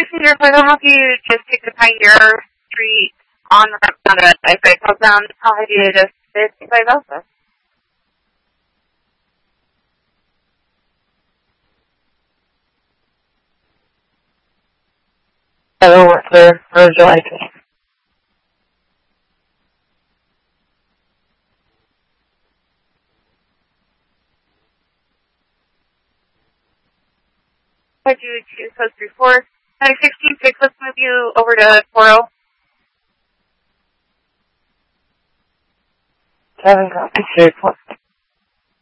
2-seater, so I don't know if you just take the Pioneer Street on the ramp down to I-5 calls down. I'll have you just 55 also. Hello, sir. Where would you like it? I do 2, so 3-4. 16-6, let's move you over to 4-0. 7 copy, 6.